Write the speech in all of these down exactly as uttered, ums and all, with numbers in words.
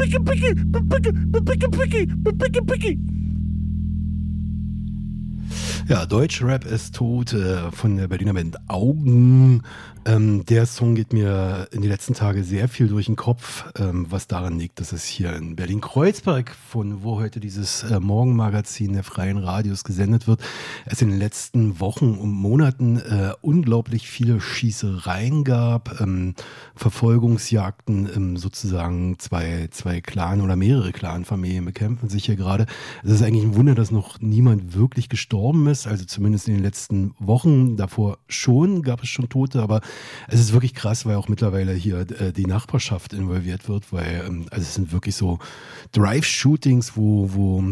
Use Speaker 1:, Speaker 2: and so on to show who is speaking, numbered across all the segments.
Speaker 1: Ja, Deutschrap ist tot äh, von der Berliner Band Augen. Ähm, der Song geht mir in den letzten Tagen sehr viel durch den Kopf, ähm, was daran liegt, dass es hier in Berlin-Kreuzberg, von wo heute dieses äh, Morgenmagazin der Freien Radios gesendet wird, es in den letzten Wochen und Monaten äh, unglaublich viele Schießereien gab, ähm, Verfolgungsjagden, ähm, sozusagen zwei, zwei Clan- oder mehrere Clanfamilien bekämpfen sich hier gerade. Es ist eigentlich ein Wunder, dass noch niemand wirklich gestorben ist, also zumindest in den letzten Wochen. Davor schon gab es schon Tote, aber es ist wirklich krass, weil auch mittlerweile hier äh, die Nachbarschaft involviert wird, weil ähm, also es sind wirklich so Drive-Shootings, wo, wo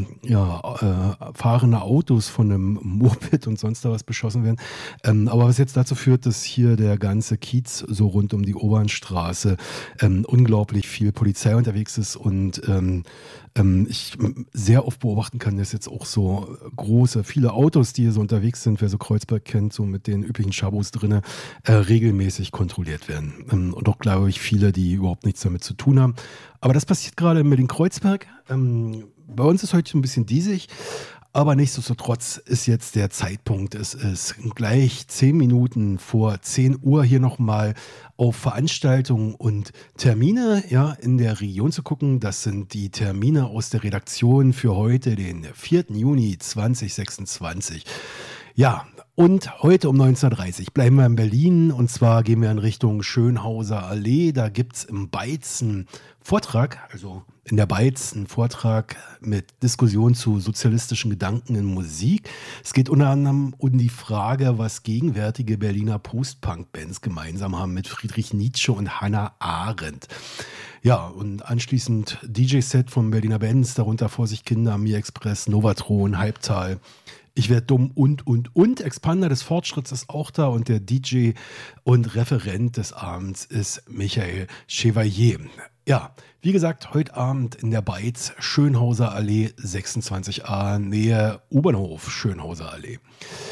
Speaker 1: ja, äh, fahrende Autos von einem Moped und sonst da was beschossen werden. Ähm, aber was jetzt dazu führt, dass hier der ganze Kiez so rund um die Obernstraße ähm, unglaublich viel Polizei unterwegs ist und ähm, ähm, ich sehr oft beobachten kann, dass jetzt auch so große, viele Autos, die hier so unterwegs sind, wer so Kreuzberg kennt, so mit den üblichen Schabos drinne, äh, regelmäßig kontrolliert werden. Ähm, und auch, glaube ich, viele, die überhaupt nichts damit zu tun haben. Aber das passiert gerade mit den Kreuzberg. Ähm, bei uns ist heute ein bisschen diesig. Aber nichtsdestotrotz ist jetzt der Zeitpunkt, es ist gleich zehn Minuten vor zehn Uhr hier nochmal auf Veranstaltungen und Termine ja, in der Region zu gucken. Das sind die Termine aus der Redaktion für heute, den vierten Juni zweitausendsechsundzwanzig. Ja, und heute um neunzehn Uhr dreißig bleiben wir in Berlin und zwar gehen wir in Richtung Schönhauser Allee. Da gibt es im Beiz einen Vortrag, also in der Beiz einen Vortrag mit Diskussion zu sozialistischen Gedanken in Musik. Es geht unter anderem um die Frage, was gegenwärtige Berliner Post-Punk-Bands gemeinsam haben mit Friedrich Nietzsche und Hannah Arendt. Ja, und anschließend D J-Set von Berliner Bands, darunter Vorsicht Kinder, Mir Express, Novatron, Halbtal. Ich werde dumm und, und, und. Expander des Fortschritts ist auch da und der D J und Referent des Abends ist Michael Chevalier. Ja, wie gesagt, heute Abend in der Beiz, Schönhauser Allee sechsundzwanzig a, Nähe U-Bahnhof, Schönhauser Allee.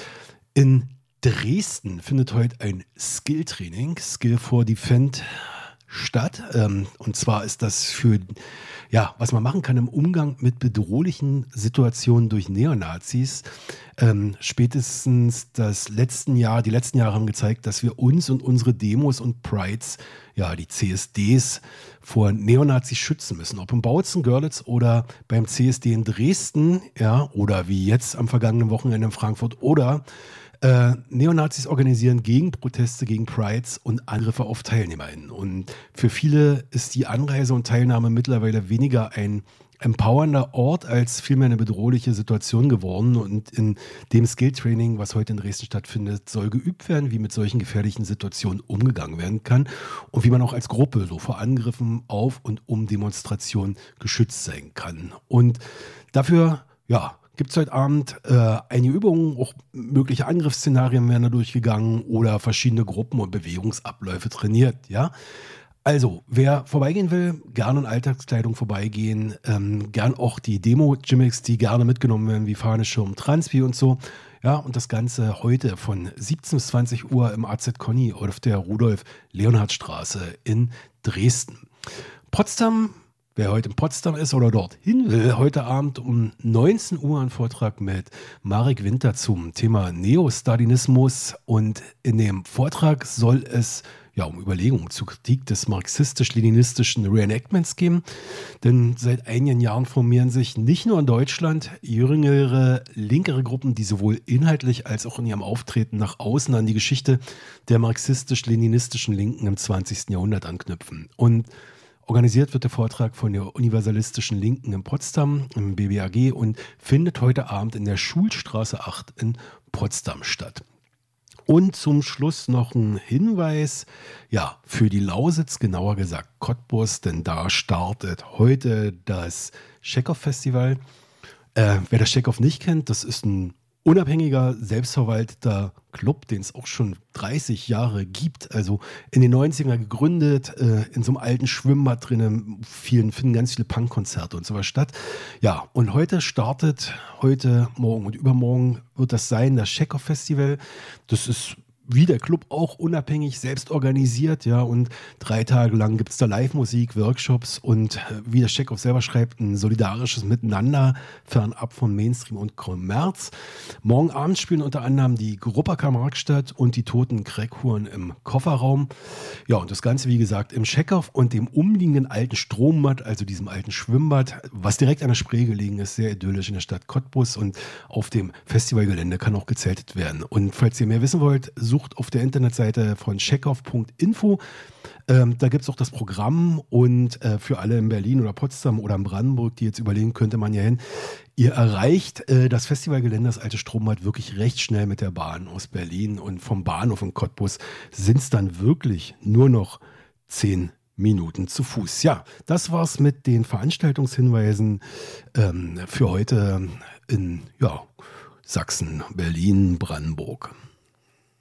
Speaker 1: In Dresden findet heute ein Skill-Training, Skill for Defend, statt. Ähm, und zwar ist das für, ja, was man machen kann im Umgang mit bedrohlichen Situationen durch Neonazis. Ähm, spätestens das letzten Jahr, die letzten Jahre haben gezeigt, dass wir uns und unsere Demos und Prides, ja, die C S Ds, vor Neonazis schützen müssen. Ob im Bautzen, Görlitz oder beim C S D in Dresden, ja, oder wie jetzt am vergangenen Wochenende in Frankfurt oder Äh, Neonazis organisieren Gegenproteste gegen Prides und Angriffe auf TeilnehmerInnen. Und für viele ist die Anreise und Teilnahme mittlerweile weniger ein empowernder Ort als vielmehr eine bedrohliche Situation geworden. Und in dem Skill-Training, was heute in Dresden stattfindet, soll geübt werden, wie mit solchen gefährlichen Situationen umgegangen werden kann und wie man auch als Gruppe so vor Angriffen auf und um Demonstrationen geschützt sein kann. Und dafür, ja, gibt es heute Abend äh, einige Übungen, auch mögliche Angriffsszenarien werden da durchgegangen oder verschiedene Gruppen und Bewegungsabläufe trainiert, ja. Also, wer vorbeigehen will, gerne in Alltagskleidung vorbeigehen, ähm, gern auch die Demo-Gimmicks, die gerne mitgenommen werden, wie Fahneschirm, Transpi und so. Ja, und das Ganze heute von siebzehn bis zwanzig Uhr im A Z Conny auf der Rudolf-Leonhard-Straße in Dresden. Potsdam. Wer heute in Potsdam ist oder dorthin will, heute Abend um neunzehn Uhr einen Vortrag mit Marek Winter zum Thema Neostalinismus. Und in dem Vortrag soll es ja um Überlegungen zur Kritik des marxistisch-leninistischen Reenactments gehen. Denn seit einigen Jahren formieren sich nicht nur in Deutschland jüngere, linkere Gruppen, die sowohl inhaltlich als auch in ihrem Auftreten nach außen an die Geschichte der marxistisch-leninistischen Linken im zwanzigsten Jahrhundert anknüpfen. Und organisiert wird der Vortrag von der Universalistischen Linken in Potsdam, im B B A G und findet heute Abend in der Schulstraße acht in Potsdam statt. Und zum Schluss noch ein Hinweis, ja, für die Lausitz, genauer gesagt Cottbus, denn da startet heute das Chekhov-Festival. Äh, wer das Chekhov nicht kennt, das ist ein unabhängiger, selbstverwalteter Club, den es auch schon dreißig Jahre gibt, also in den neunzigern gegründet, äh, in so einem alten Schwimmbad drinnen, vielen, finden ganz viele Punkkonzerte und so was statt. Ja, und heute startet, heute, morgen und übermorgen wird das sein, das Chekhov-Festival. Das ist wie der Club auch unabhängig selbst organisiert, ja, und drei Tage lang gibt es da Live-Musik, Workshops und äh, wie der Checkoff selber schreibt, ein solidarisches Miteinander, fernab von Mainstream und Kommerz. Morgen Abend spielen unter anderem die Gruppaker Marktstadt und die Toten Crackhuren im Kofferraum. Ja, und das Ganze, wie gesagt, im Checkoff und dem umliegenden alten Strombad, also diesem alten Schwimmbad, was direkt an der Spree gelegen ist, sehr idyllisch in der Stadt Cottbus, und auf dem Festivalgelände kann auch gezeltet werden. Und falls ihr mehr wissen wollt, sucht auf der Internetseite von checkoff punkt info. Ähm, da gibt es auch das Programm, und äh, für alle in Berlin oder Potsdam oder in Brandenburg, die jetzt überlegen, könnte man ja hin. Ihr erreicht äh, das Festivalgelände, das alte Strombad, wirklich recht schnell mit der Bahn aus Berlin, und vom Bahnhof in Cottbus sind es dann wirklich nur noch zehn Minuten zu Fuß. Ja, das war's mit den Veranstaltungshinweisen ähm, für heute in ja, Sachsen, Berlin, Brandenburg.